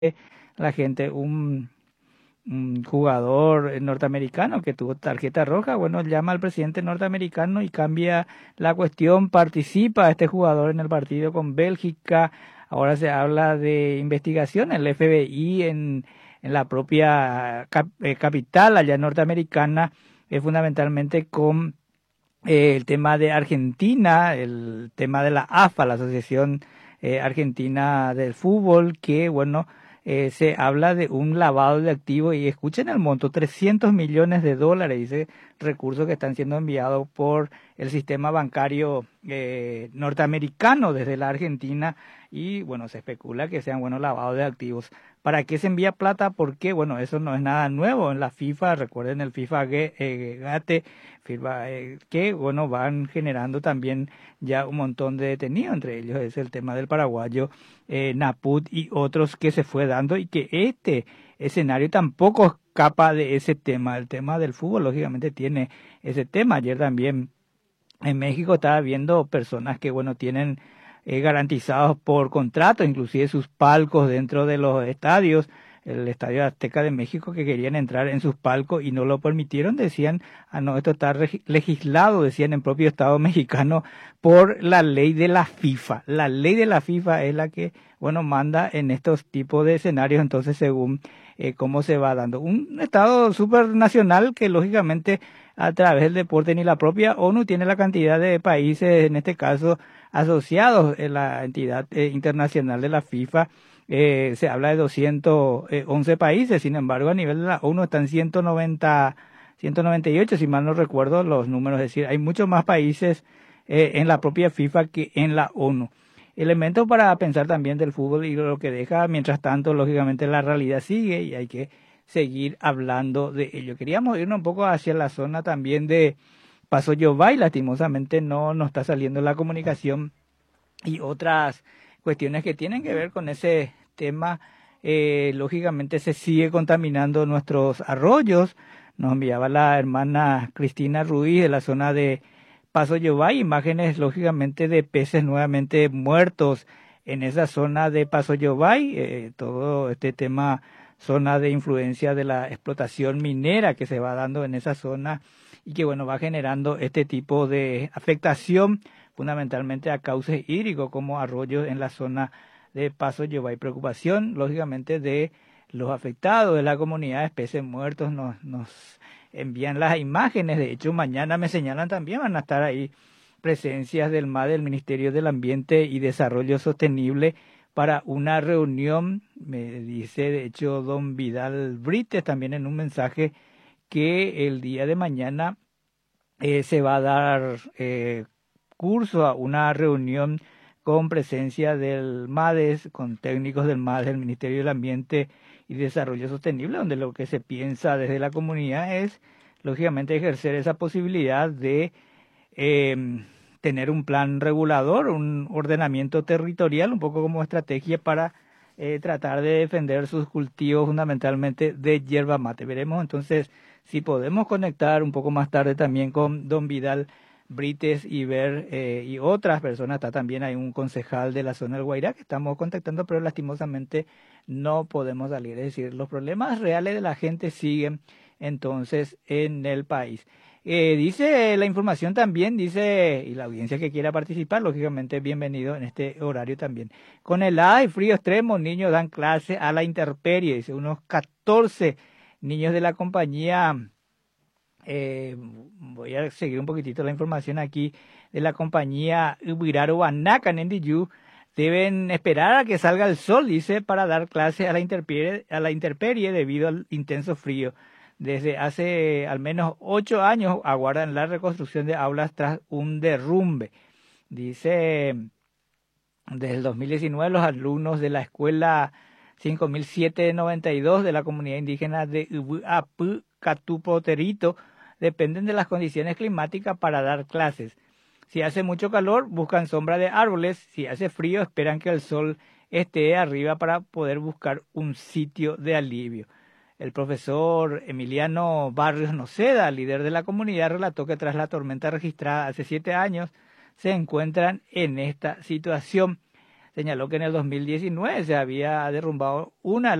la gente, un jugador norteamericano que tuvo tarjeta roja, bueno, llama al presidente norteamericano y cambia la cuestión, participa este jugador en el partido con Bélgica. Ahora se habla de investigación, el FBI en la propia capital allá norteamericana, fundamentalmente con el tema de Argentina, el tema de la AFA, la Asociación Argentina del Fútbol, que bueno, se habla de un lavado de activos y escuchen el monto, 300 millones de dólares, dice, recursos que están siendo enviados por el sistema bancario norteamericano desde la Argentina y bueno, se especula que sean buenos lavados de activos. ¿Para qué se envía plata? Porque bueno, eso no es nada nuevo en la FIFA, recuerden el FIFA Gate, que bueno, van generando también ya un montón de detenidos, entre ellos es el tema del paraguayo Naput y otros que se fue dando y que este escenario tampoco escapa de ese tema. El tema del fútbol lógicamente tiene ese tema. Ayer también en México estaba viendo personas que bueno tienen garantizados por contrato, inclusive sus palcos dentro de los estadios, el Estadio Azteca de México, que querían entrar en sus palcos y no lo permitieron, decían, ah no, esto está legislado, decían en propio Estado mexicano, por la ley de la FIFA. La ley de la FIFA es la que, bueno, manda en estos tipos de escenarios, entonces según cómo se va dando. Un Estado supranacional que lógicamente a través del deporte ni la propia ONU tiene la cantidad de países, en este caso, asociados en la entidad internacional de la FIFA. Se habla de 211 países, sin embargo a nivel de la ONU están 198, si mal no recuerdo los números, es decir, hay muchos más países en la propia FIFA que en la ONU. Elementos para pensar también del fútbol y lo que deja, mientras tanto, lógicamente la realidad sigue y hay que seguir hablando de ello. Queríamos irnos un poco hacia la zona también de Paso Yobay, lastimosamente no nos está saliendo la comunicación y otras cuestiones que tienen que ver con ese tema. Lógicamente se sigue contaminando nuestros arroyos. Nos enviaba la hermana Cristina Ruiz de la zona de Paso Yobay, imágenes lógicamente de peces nuevamente muertos en esa zona de Paso Yobay, todo este tema, zona de influencia de la explotación minera que se va dando en esa zona y que bueno va generando este tipo de afectación fundamentalmente a cauces hídricos como arroyos en la zona de Paso Yobay. Preocupación lógicamente de los afectados, de la comunidad, especies muertos, nos envían las imágenes. De hecho mañana me señalan también van a estar ahí presencias del MADE, del Ministerio del Ambiente y Desarrollo Sostenible, para una reunión. Me dice de hecho don Vidal Brites también en un mensaje que el día de mañana se va a dar curso a una reunión con presencia del MADES, con técnicos del MADES, del Ministerio del Ambiente y Desarrollo Sostenible, donde lo que se piensa desde la comunidad es, lógicamente, ejercer esa posibilidad de tener un plan regulador, un ordenamiento territorial, un poco como estrategia para tratar de defender sus cultivos fundamentalmente de yerba mate. Veremos entonces si podemos conectar un poco más tarde también con don Vidal Brites y ver y otras personas. Está también hay un concejal de la zona del Guairá que estamos contactando, pero lastimosamente no podemos salir. Es decir, los problemas reales de la gente siguen entonces en el país. Dice la información también, dice, y la audiencia que quiera participar, lógicamente bienvenido en este horario también. Con helada y frío extremo, niños dan clase a la intemperie, dice, unos 14 niños de la compañía, voy a seguir un poquitito la información aquí, de la compañía Ubiraro Banaca en Ndiyu, deben esperar a que salga el sol, dice, para dar clase a la intemperie debido al intenso frío. Desde hace al menos 8 años aguardan la reconstrucción de aulas tras un derrumbe. Dice, desde el 2019 los alumnos de la escuela 5792 de la comunidad indígena de Ubuapú, Catupoterito, dependen de las condiciones climáticas para dar clases. Si hace mucho calor, buscan sombra de árboles. Si hace frío, esperan que el sol esté arriba para poder buscar un sitio de alivio. El profesor Emiliano Barrios Noceda, líder de la comunidad, relató que tras la tormenta registrada hace 7 años, se encuentran en esta situación. señaló que en el 2019 se había derrumbado una